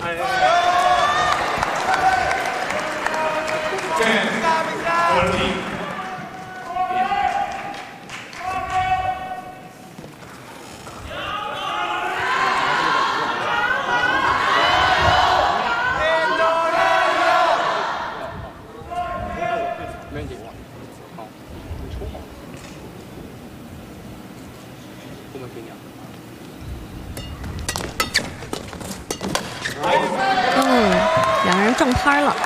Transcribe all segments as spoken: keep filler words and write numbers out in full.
嗯，两人正拍了。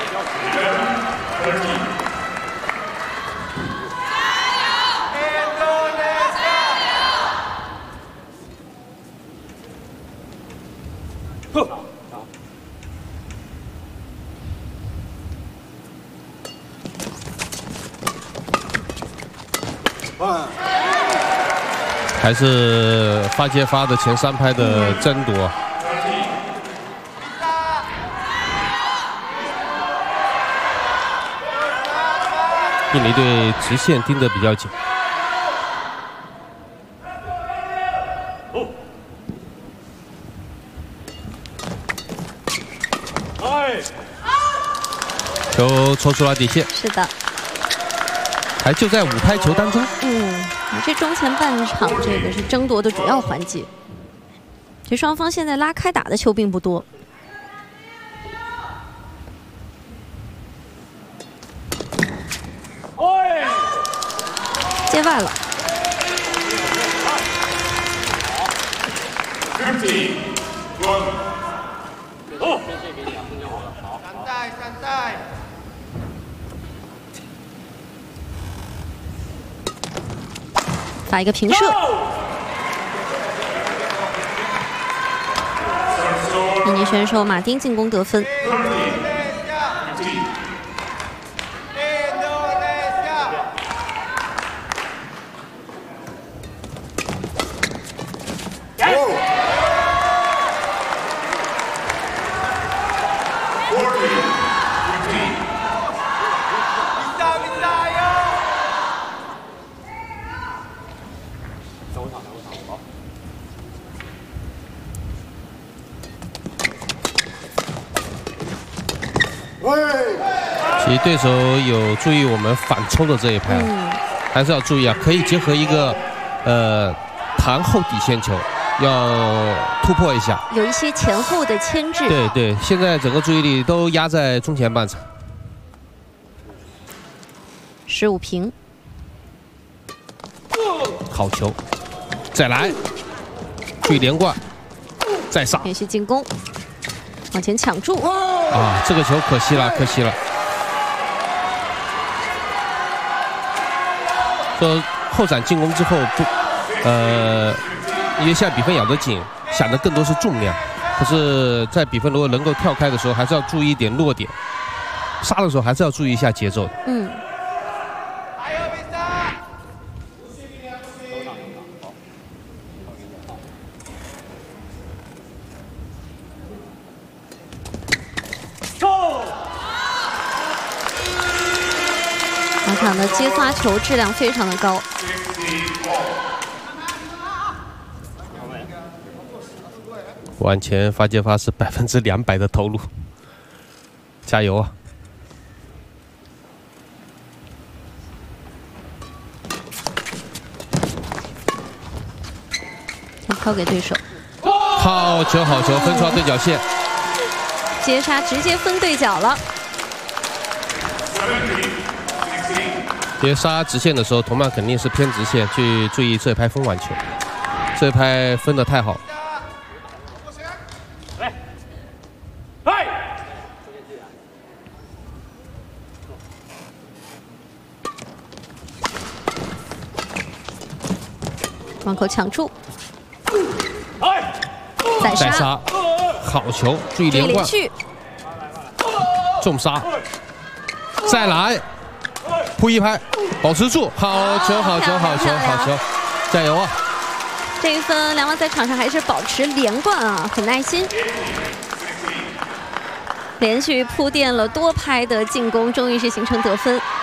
还是发接发的前三拍的争夺。印尼队直线盯得比较紧。球抽出了底线。 是的。 还就在五拍球当中。 嗯。 这中前半场，这个是争夺的主要环节。这双方现在拉开打的球并不多。接外了。 三代，三代。 打一个平射，印尼选手马丁进攻得分。 其实对手有注意我们反冲的这一拍，嗯、还是要注意啊，可以结合一个呃弹后底线球，要突破一下， 有一些前后的牵制。 对对，现在整个注意力都压在中前半场。 十五平， 好球，再来，注意连贯，再上， 连续进攻，往前抢住。 啊，这个球可惜了，可惜了。 说后展进攻之后不，呃，因为现在比分咬得紧，想的更多是重量。可是，在比分如果能够跳开的时候，还是要注意一点落点。杀的时候还是要注意一下节奏。 嗯。本场的接发球质量非常的高。 往前发接发是百分之两百的投入，加油啊！ 先抛给对手， 好球好球，分出对角线， 接杀直接分对角了。 接杀直线的时候，同伴肯定是偏直线，去注意这一拍分完球，这一拍分得太好。 往口抢住，再杀， 再杀，好球，注意连贯，重杀，再来。 扑一拍，保持住，好球，好球，好球，好球，加油啊！ 这一分，两方在场上还是保持连贯啊，很耐心，连续铺垫了多拍的进攻，终于是形成得分。